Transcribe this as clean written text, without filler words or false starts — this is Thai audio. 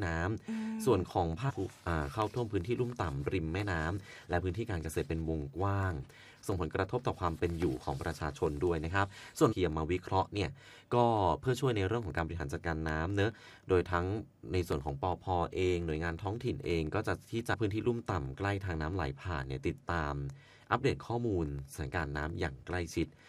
น้ำส่วนของภาคเข้าท่วมพื้นที่ลุ่มต่ำริมแม่น้ำและพื้นที่การเกษตรเป็นวงกว้างส่งผลกระทบต่อความเป็นอยู่ของประชาชนด้วยนะครับส่วนเทียมมาวิเคราะห์เนี่ยก็เพื่อช่วยในเรื่องของการบริหารจัดการน้ำเนอะโดยทั้งในส่วนของปพ.เองหน่วยงานท้องถิ่นเองก็จะที่จะพื้นที่ลุ่มต่ำใกล้ทางน้ำไหลผ่านเนี่ยติดตามอัปเดตข้อมูลสถานการณ์น้ำอย่างใกล้ชิด